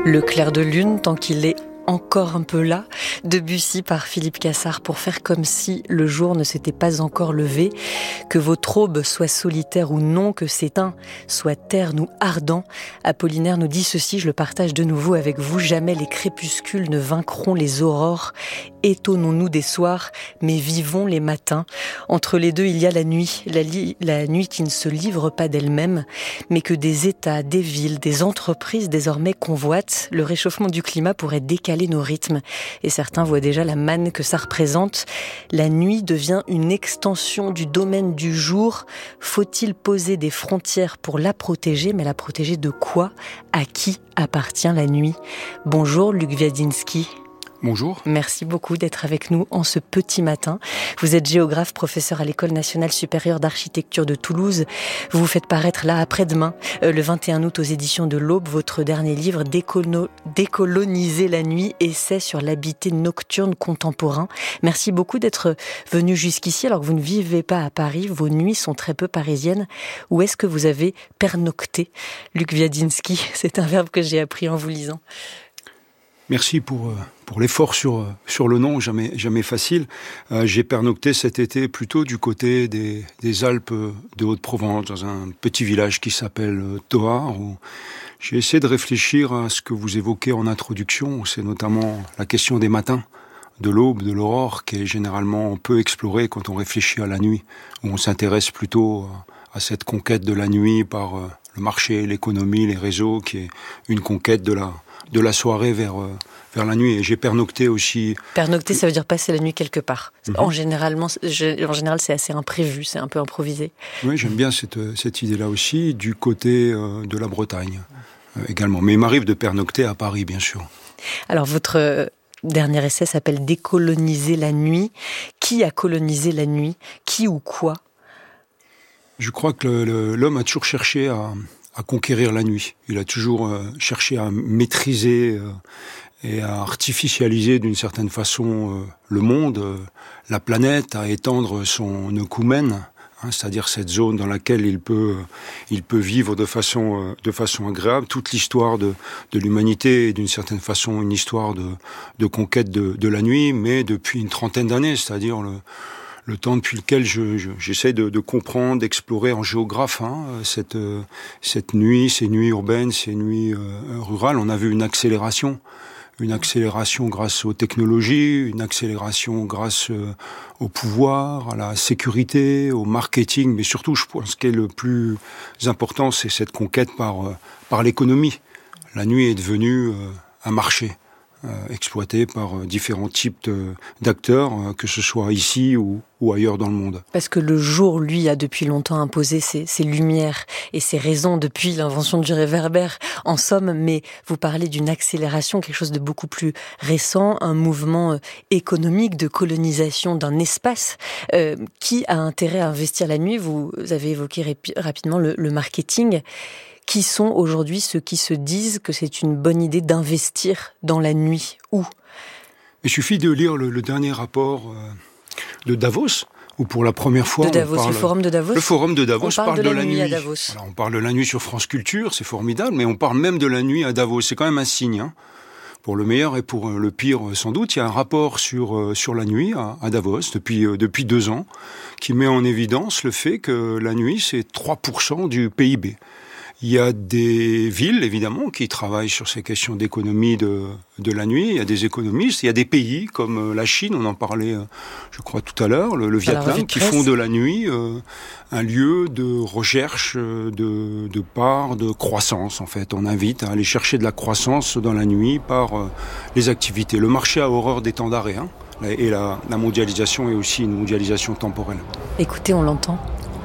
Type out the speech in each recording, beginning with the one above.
Le clair de lune, tant qu'il est encore un peu là, Debussy par Philippe Cassard, pour faire comme si le jour ne s'était pas encore levé, que votre aube soit solitaire ou non, que cet un soit terne ou ardent. Apollinaire nous dit ceci, je le partage de nouveau avec vous, jamais les crépuscules ne vaincront les aurores, étonnons-nous des soirs, mais vivons les matins. Entre les deux, il y a la nuit, la nuit qui ne se livre pas d'elle-même, mais que des États, des villes, des entreprises désormais convoitent. Le réchauffement du climat pourrait décaler nos rythmes, et certains voient déjà la manne que ça représente. La nuit devient une extension du domaine du jour. Faut-il poser des frontières pour la protéger? Mais la protéger de quoi? À qui appartient la nuit? Bonjour Luc Wiadiński. Bonjour. Merci beaucoup d'être avec nous en ce petit matin. Vous êtes géographe, professeur à l'École nationale supérieure d'architecture de Toulouse. Vous vous faites paraître là après-demain, le 21 août aux éditions de l'Aube, votre dernier livre Décoloniser la nuit, essai sur l'habité nocturne contemporain. Merci beaucoup d'être venu jusqu'ici alors que vous ne vivez pas à Paris. Vos nuits sont très peu parisiennes. Où est-ce que vous avez pernocté, Luc Wiadiński? C'est un verbe que j'ai appris en vous lisant. Merci pour l'effort sur le nom, jamais facile. J'ai pernocté cet été plutôt du côté des Alpes de Haute-Provence, dans un petit village qui s'appelle Thoard, où j'ai essayé de réfléchir à ce que vous évoquez en introduction. C'est notamment la question des matins, de l'aube, de l'aurore, qui est généralement peu explorée quand on réfléchit à la nuit, où on s'intéresse plutôt à cette conquête de la nuit par le marché, l'économie, les réseaux, qui est une conquête de la soirée vers la nuit. Et j'ai pernocté aussi. Pernocter, ça veut dire passer la nuit quelque part. En général, c'est assez imprévu, c'est un peu improvisé. Oui, j'aime bien cette idée-là aussi, du côté de la Bretagne également. Mais il m'arrive de pernocter à Paris, bien sûr. Alors, votre dernier essai s'appelle Décoloniser la nuit. Qui a colonisé la nuit? Qui ou quoi? Je crois que l'homme a toujours cherché à conquérir la nuit. Il a toujours cherché à maîtriser et à artificialiser d'une certaine façon le monde, la planète, à étendre son oikoumène, c'est-à-dire cette zone dans laquelle il peut vivre de façon agréable. Toute l'histoire de l'humanité est d'une certaine façon une histoire de conquête de la nuit, mais depuis une trentaine d'années, c'est-à-dire le temps depuis lequel j'essaie de comprendre, d'explorer en géographe cette nuit, ces nuits urbaines, ces nuits rurales. On a vu une accélération grâce aux technologies, une accélération grâce au pouvoir, à la sécurité, au marketing, mais surtout, je pense, ce qui est le plus important, c'est cette conquête par l'économie. La nuit est devenue un marché. Exploité par différents types d'acteurs, que ce soit ici ou ailleurs dans le monde. Parce que le jour, lui, a depuis longtemps imposé ses lumières et ses raisons depuis l'invention du réverbère, en somme, mais vous parlez d'une accélération, quelque chose de beaucoup plus récent, un mouvement économique de colonisation d'un espace. Qui a intérêt à investir la nuit? Vous avez évoqué rapidement le marketing. Qui sont aujourd'hui ceux qui se disent que c'est une bonne idée d'investir dans la nuit? Où? Il suffit de lire le dernier rapport de Davos, où pour la première fois... De Davos, le forum de Davos? Le forum de Davos parle de la nuit à Davos. Alors, on parle de la nuit sur France Culture, c'est formidable, mais on parle même de la nuit à Davos. C'est quand même un signe, pour le meilleur et pour le pire sans doute. Il y a un rapport sur la nuit à Davos depuis 2 ans qui met en évidence le fait que la nuit, c'est 3% du PIB. Il y a des villes, évidemment, qui travaillent sur ces questions d'économie de la nuit. Il y a des économistes. Il y a des pays comme la Chine, on en parlait, je crois, tout à l'heure, le Vietnam, qui font de la nuit un lieu de recherche, de part, de croissance, en fait. On invite à aller chercher de la croissance dans la nuit par les activités. Le marché a horreur des temps d'arrêt, et la mondialisation est aussi une mondialisation temporelle. Écoutez, on l'entend.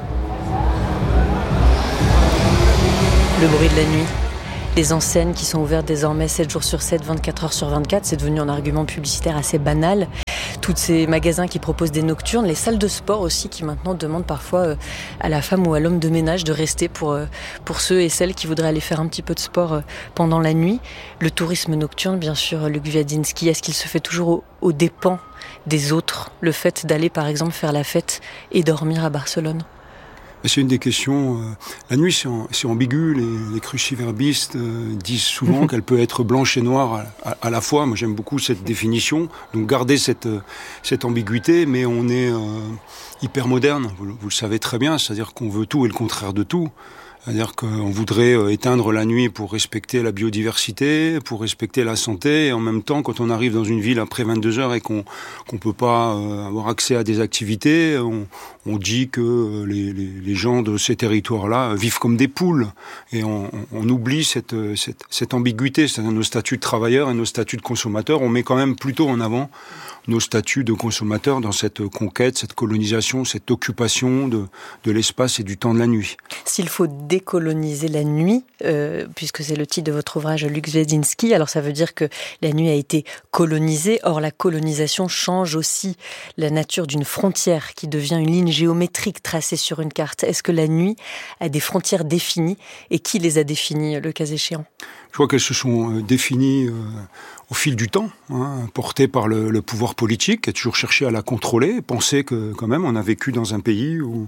Le bruit de la nuit, les enseignes qui sont ouvertes désormais 7 jours sur 7, 24 heures sur 24, c'est devenu un argument publicitaire assez banal. Tous ces magasins qui proposent des nocturnes, les salles de sport aussi qui maintenant demandent parfois à la femme ou à l'homme de ménage de rester pour ceux et celles qui voudraient aller faire un petit peu de sport pendant la nuit. Le tourisme nocturne, bien sûr, Luc Wiadiński, est-ce qu'il se fait toujours aux dépens des autres? Le fait d'aller par exemple faire la fête et dormir à Barcelone? C'est une des questions. La nuit, c'est ambigu. Les cruciverbistes disent souvent qu'elle peut être blanche et noire à la fois. Moi, j'aime beaucoup cette définition. Donc, garder cette ambiguïté, mais on est hyper moderne. Vous le savez très bien. C'est-à-dire qu'on veut tout et le contraire de tout. C'est-à-dire qu'on voudrait éteindre la nuit pour respecter la biodiversité, pour respecter la santé, et en même temps, quand on arrive dans une ville après 22 heures et qu'on peut pas avoir accès à des activités, on dit que les gens de ces territoires-là vivent comme des poules, et on oublie cette ambiguïté, c'est-à-dire nos statuts de travailleurs et nos statuts de consommateurs. On met quand même plutôt en avant nos statuts de consommateurs dans cette conquête, cette colonisation, cette occupation de l'espace et du temps de la nuit. S'il faut décoloniser la nuit, puisque c'est le titre de votre ouvrage Lux-Wedzynski, alors ça veut dire que la nuit a été colonisée. Or, la colonisation change aussi la nature d'une frontière qui devient une ligne géométrique tracée sur une carte. Est-ce que la nuit a des frontières définies et qui les a définies, le cas échéant ? Je crois qu'elles se sont définies au fil du temps, portées par le pouvoir politique, qui a toujours cherché à la contrôler, penser que quand même on a vécu dans un pays où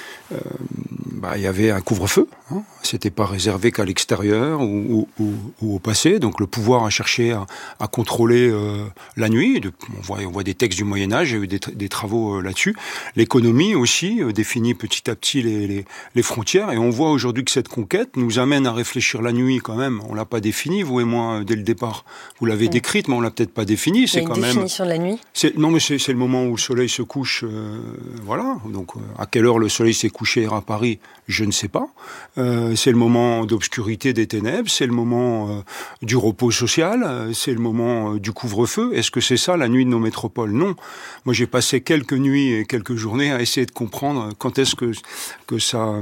il y avait un couvre-feu, c'était pas réservé qu'à l'extérieur ou au passé, donc le pouvoir a cherché à contrôler la nuit. On voit des textes du Moyen-Âge, il y a eu des travaux là-dessus. L'économie aussi définit petit à petit les frontières, et on voit aujourd'hui que cette conquête nous amène à réfléchir la nuit quand même. On l'a pas définie, vous et moi, dès le départ. Vous l'avez décrite, mais on l'a peut-être pas définie. C'est quand même. Définition de la nuit. C'est le moment où le soleil se couche, voilà. Donc à quelle heure le soleil s'est couché à Paris, je ne sais pas. C'est le moment d'obscurité des ténèbres, c'est le moment du repos social, c'est le moment du couvre-feu. Est-ce que c'est ça la nuit de nos métropoles ? Non. Moi, j'ai passé quelques nuits et quelques journées à essayer de comprendre quand est-ce que ça,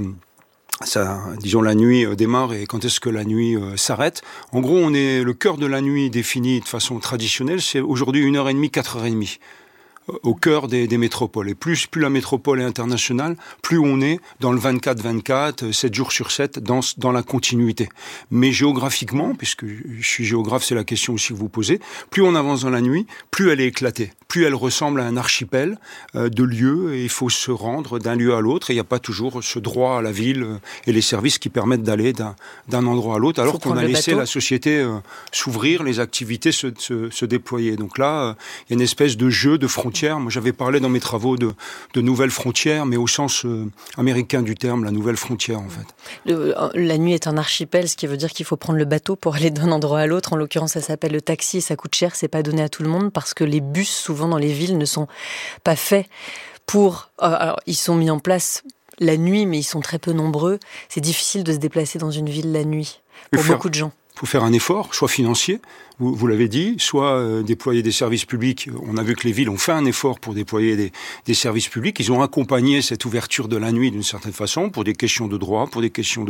disons, la nuit démarre et quand est-ce que la nuit s'arrête. En gros, le cœur de la nuit défini de façon traditionnelle, c'est aujourd'hui 1h30, 4h30. Au cœur des métropoles. Et plus la métropole est internationale, plus on est dans le 24-24, 7 jours sur 7, dans la continuité. Mais géographiquement, puisque je suis géographe, c'est la question aussi que vous posez, plus on avance dans la nuit, plus elle est éclatée, plus elle ressemble à un archipel de lieux, et il faut se rendre d'un lieu à l'autre, et il n'y a pas toujours ce droit à la ville et les services qui permettent d'aller d'un endroit à l'autre, alors qu'on a laissé la société s'ouvrir, les activités se déployer. Donc là, il y a une espèce de jeu de frontières. Moi, j'avais parlé dans mes travaux de nouvelles frontières, mais au sens américain du terme, la nouvelle frontière, en fait. La nuit est un archipel, ce qui veut dire qu'il faut prendre le bateau pour aller d'un endroit à l'autre. En l'occurrence, ça s'appelle le taxi et ça coûte cher. C'est pas donné à tout le monde parce que les bus, souvent dans les villes, ne sont pas faits pour... Alors, ils sont mis en place la nuit, mais ils sont très peu nombreux. C'est difficile de se déplacer dans une ville la nuit pour beaucoup de gens. Il faut faire un effort, soit financier, vous l'avez dit, soit déployer des services publics. On a vu que les villes ont fait un effort pour déployer des services publics. Ils ont accompagné cette ouverture de la nuit d'une certaine façon pour des questions de droit, pour des questions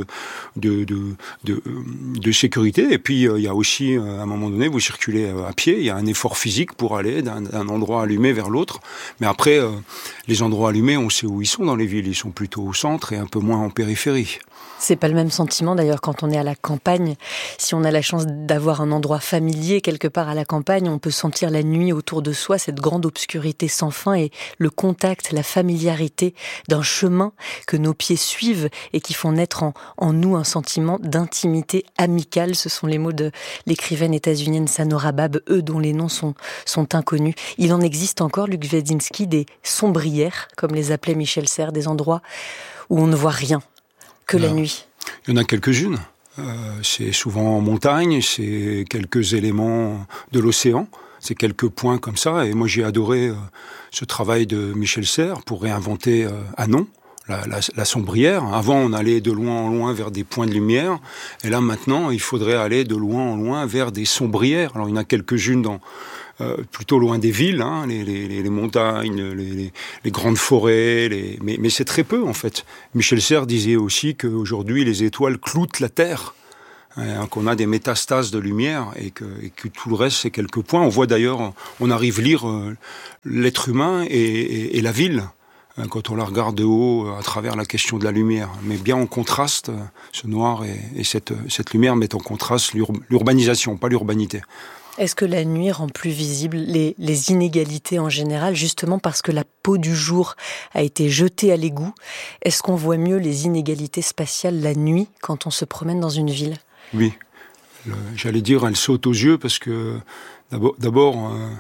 de sécurité. Et puis il y a aussi, à un moment donné, vous circulez à pied, il y a un effort physique pour aller d'un endroit allumé vers l'autre. Mais après, les endroits allumés, on sait où ils sont dans les villes. Ils sont plutôt au centre et un peu moins en périphérie. C'est pas le même sentiment d'ailleurs quand on est à la campagne. Si on a la chance d'avoir un endroit familier quelque part à la campagne, on peut sentir la nuit autour de soi, cette grande obscurité sans fin et le contact, la familiarité d'un chemin que nos pieds suivent et qui font naître en nous un sentiment d'intimité amicale. Ce sont les mots de l'écrivaine états-unienne Sanora Bab, eux dont les noms sont inconnus. Il en existe encore, Lux-Wedzynski, des sombrières, comme les appelait Michel Serres, des endroits où on ne voit rien. Que la nuit. Il y en a quelques-unes. C'est souvent en montagne, c'est quelques éléments de l'océan, c'est quelques points comme ça. Et moi, j'ai adoré ce travail de Michel Serres pour réinventer Anon, la sombrière. Avant, on allait de loin en loin vers des points de lumière. Et là, maintenant, il faudrait aller de loin en loin vers des sombrières. Alors, il y en a quelques-unes plutôt loin des villes, les montagnes, les grandes forêts, mais c'est très peu en fait. Michel Serres disait aussi qu'aujourd'hui les étoiles cloutent la Terre, qu'on a des métastases de lumière et que tout le reste c'est quelques points. On voit d'ailleurs, on arrive à lire l'être humain et la ville quand on la regarde de haut à travers la question de la lumière. Mais bien en contraste, ce noir et cette lumière mettent en contraste l'urbanisation, pas l'urbanité. Est-ce que la nuit rend plus visibles les inégalités en général, justement parce que la peau du jour a été jetée à l'égout? Est-ce qu'on voit mieux les inégalités spatiales la nuit quand on se promène dans une ville? Oui, j'allais dire, elle saute aux yeux parce que d'abord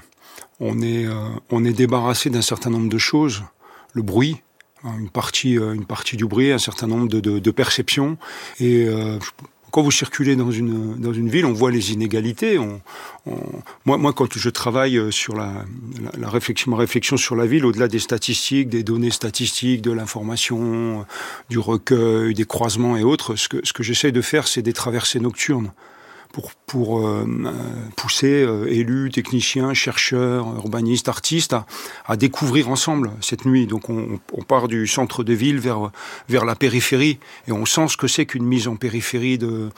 on est débarrassé d'un certain nombre de choses, le bruit. Une partie du bruit, un certain nombre de perceptions. Et quand vous circulez dans une ville, on voit les inégalités. Moi, quand je travaille sur ma réflexion sur la ville, au-delà des statistiques, des données statistiques, de l'information, du recueil, des croisements et autres, ce que j'essaie de faire, c'est des traversées nocturnes. Pour pousser élus, techniciens, chercheurs, urbanistes, artistes à découvrir ensemble cette nuit. Donc on part du centre de ville vers la périphérie et on sent ce que c'est qu'une mise en périphérie de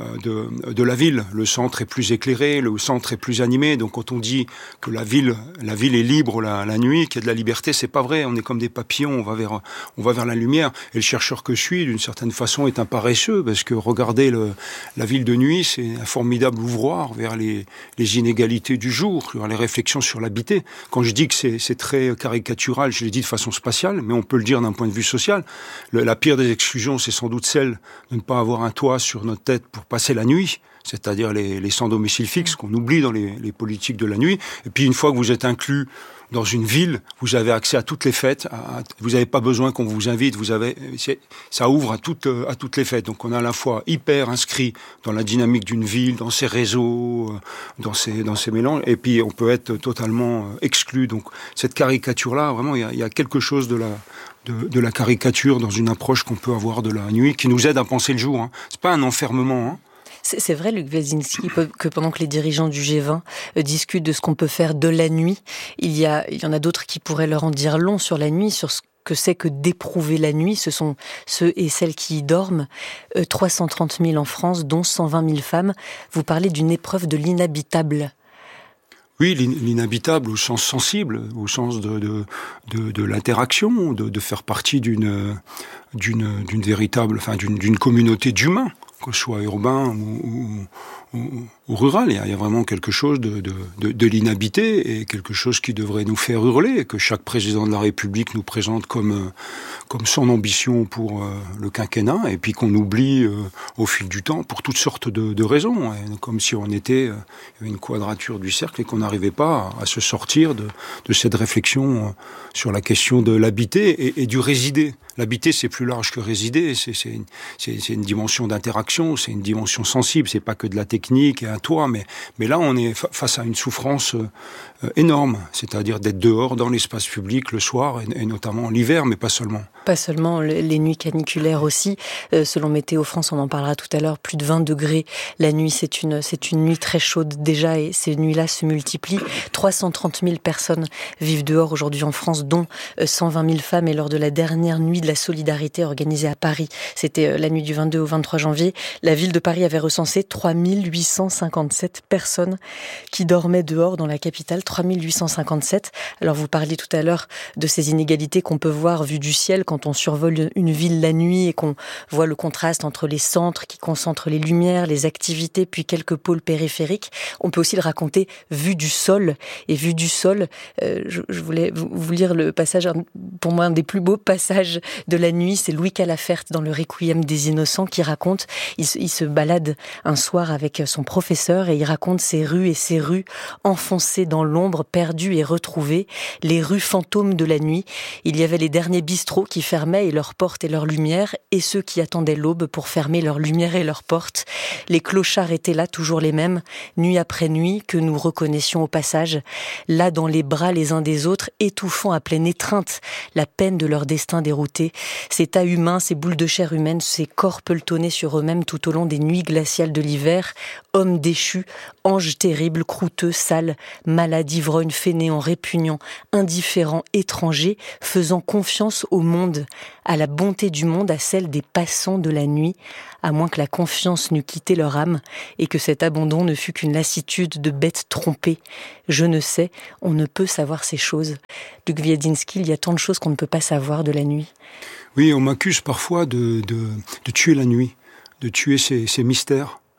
la ville. Le centre est plus éclairé, le centre est plus animé. Donc quand on dit que la ville est libre la nuit, qu'il y a de la liberté, c'est pas vrai. On est comme des papillons, on va vers la lumière. Et le chercheur que je suis, d'une certaine façon, est un paresseux parce que regarder la ville de nuit, c'est un formidable ouvroir vers les inégalités du jour, vers les réflexions sur l'habité. Quand je dis que c'est très caricatural, je l'ai dit de façon spatiale, mais on peut le dire d'un point de vue social. La pire des exclusions, c'est sans doute celle de ne pas avoir un toit sur notre tête pour passer la nuit, c'est-à-dire les sans domicile fixe qu'on oublie dans les politiques de la nuit. Et puis une fois que vous êtes inclus dans une ville, vous avez accès à toutes les fêtes. Vous n'avez pas besoin qu'on vous invite. Ça ouvre à toutes les fêtes. Donc on est à la fois hyper inscrit dans la dynamique d'une ville, dans ses réseaux, dans ses mélanges, et puis on peut être totalement exclu. Donc cette caricature-là, vraiment, il y a quelque chose de la caricature dans une approche qu'on peut avoir de la nuit qui nous aide à penser le jour. C'est pas un enfermement. C'est vrai, Luc Welzinski, que pendant que les dirigeants du G20 discutent de ce qu'on peut faire de la nuit, il y en a d'autres qui pourraient leur en dire long sur la nuit, sur ce que c'est que d'éprouver la nuit. Ce sont ceux et celles qui y dorment. 330 000 en France, dont 120 000 femmes. Vous parlez d'une épreuve de l'inhabitable. Oui, l'inhabitable au sens sensible, au sens de l'interaction, de faire partie d'une véritable, d'une communauté d'humains, que ce soit urbain ou rural. Il y a vraiment quelque chose de l'inhabité et quelque chose qui devrait nous faire hurler, que chaque président de la République nous présente comme son ambition pour le quinquennat, et puis qu'on oublie au fil du temps pour toutes sortes de raisons, comme si on était une quadrature du cercle et qu'on n'arrivait pas à se sortir de cette réflexion sur la question de l'habiter et du résider. L'habiter, c'est plus large que résider, c'est une dimension d'interaction, c'est une dimension sensible, c'est pas que de la technique et un toit, mais là on est face à une souffrance énorme, c'est-à-dire d'être dehors dans l'espace public le soir et notamment l'hiver, mais pas seulement. Pas seulement, les nuits caniculaires aussi. Selon Météo France, on en parlera tout à l'heure, plus de 20 degrés. La nuit, c'est une nuit très chaude déjà et ces nuits-là se multiplient. 330 000 personnes vivent dehors aujourd'hui en France, dont 120 000 femmes. Et lors de la dernière nuit de la solidarité organisée à Paris, c'était la nuit du 22 au 23 janvier, la ville de Paris avait recensé 3 857 personnes qui dormaient dehors dans la capitale. 3 857. Alors vous parliez tout à l'heure de ces inégalités qu'on peut voir vues du ciel quand on survole une ville la nuit et qu'on voit le contraste entre les centres qui concentrent les lumières, les activités, puis quelques pôles périphériques. On peut aussi le raconter vue du sol. Et vue du sol, je voulais vous lire le passage, pour moi un des plus beaux passages de la nuit, c'est Louis Calafert dans le Requiem des Innocents qui raconte, il se balade un soir avec son professeur et il raconte ces rues enfoncées dans l'ombre, perdues et retrouvées, les rues fantômes de la nuit. Il y avait les derniers bistrots qui fermaient et leurs portes et leurs lumières, et ceux qui attendaient l'aube pour fermer leurs lumières et leurs portes. Les clochards étaient là, toujours les mêmes, nuit après nuit, que nous reconnaissions au passage, là dans les bras les uns des autres, étouffant à pleine étreinte la peine de leur destin dérouté. Ces tas humains, ces boules de chair humaine, ces corps pelletonnés sur eux-mêmes tout au long des nuits glaciales de l'hiver, hommes déchus, anges terribles, croûteux, sales, malades, ivrognes, fainéants, répugnants, indifférents, étrangers, faisant confiance au monde, à la bonté du monde, à celle des passants de la nuit, à moins que la confiance n'eût quitté leur âme et que cet abandon ne fût qu'une lassitude de bêtes trompées. Je ne sais, on ne peut savoir ces choses. Luc Welzinski, il y a tant de choses qu'on ne peut pas savoir de la nuit. Oui, on m'accuse parfois de tuer la nuit, de tuer ces mystères.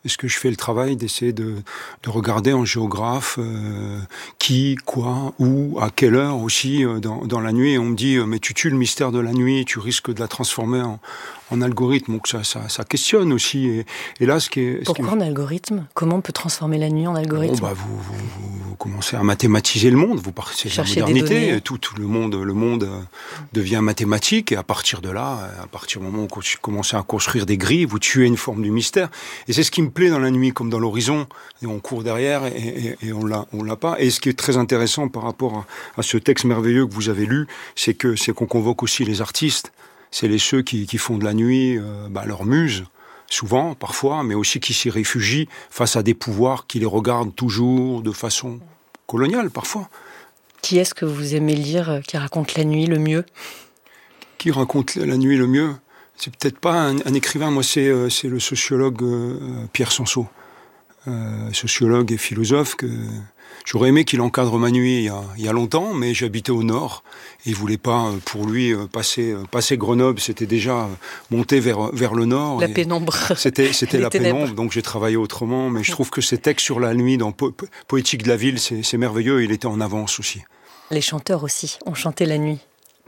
Est-ce que je fais le travail d'essayer de regarder en géographe qui, quoi, où, à quelle heure aussi dans la nuit. Et on me dit mais tu tues le mystère de la nuit, tu risques de la transformer en algorithme. Donc ça questionne aussi. Et là, pourquoi en algorithme? Comment on peut transformer la nuit en algorithme? Vous commencez à mathématiser le monde. Vous partez de la modernité. Tout le monde devient mathématique. Et à partir de là, à partir du moment où vous commencez à construire des grilles, vous tuez une forme du mystère. Et c'est ce qui me plaît dans la nuit, comme dans l'horizon. Et on court derrière et on l'a pas. Et ce qui est très intéressant par rapport à ce texte merveilleux que vous avez lu, c'est qu'on convoque aussi les artistes. C'est ceux qui font de la nuit leur muse, souvent, parfois, mais aussi qui s'y réfugient face à des pouvoirs qui les regardent toujours de façon coloniale, parfois. Qui est-ce que vous aimez lire qui raconte la nuit le mieux? Qui raconte la nuit le mieux? C'est peut-être pas un écrivain, moi c'est le sociologue Pierre Sanso, sociologue et philosophe que j'aurais aimé qu'il encadre ma nuit il y a longtemps, mais j'habitais au nord et il voulait pas, pour lui, passer Grenoble, c'était déjà monter vers le nord. La pénombre. C'était la pénombre, donc j'ai travaillé autrement, mais je trouve que ces textes sur la nuit dans Poétique de la ville, c'est merveilleux, il était en avance aussi. Les chanteurs aussi ont chanté la nuit.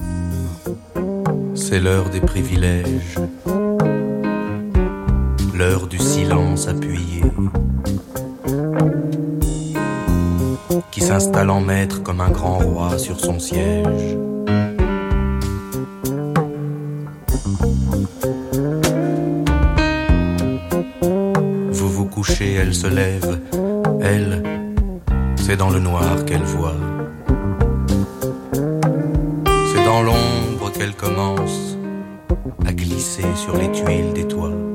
C'est l'heure des privilèges, l'heure du silence appuyé, qui s'installe en maître comme un grand roi sur son siège. Vous vous couchez, elle se lève, elle, c'est dans le noir qu'elle voit. C'est dans l'ombre qu'elle commence à glisser sur les tuiles des toits.